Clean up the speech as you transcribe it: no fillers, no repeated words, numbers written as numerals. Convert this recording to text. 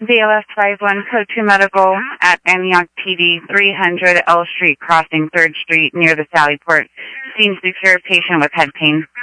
BLS 51 Code 2 Medical at Antioch PD, 300 L Street, crossing 3rd Street near the Sallyport. Seems to cure a patient with head pain.